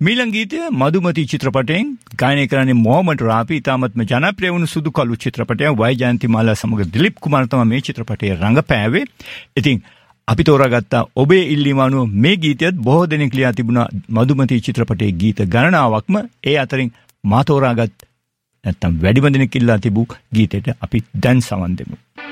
මීළඟ ගීතය මදුමති චිත්‍රපටයෙන් ගායනය කරන්නේ මොහමඩ් රාෆි. ඉතාමත්ම ජනප්‍රිය වුණු සුදු කළු චිත්‍රපටයක්. වයිජයන්තිමාලා සමග දිලිප් කුමාර තමයි මේ චිත්‍රපටයේ රඟපෑවේ. ඉතින් අපි තෝරාගත්ත ඔබේ ඉල්ලීම අනුව මේ ගීතයත් බොහෝ දෙනෙක් ලියා තිබුණා මදුමති චිත්‍රපටයේ ගීත ගණනාවක්ම. ඒ අතරින් මා තෝරාගත් නැත්තම් වැඩිම දෙනෙක් ඉල්ලා තිබූ ගීතයට අපි දැන් සවන් දෙමු.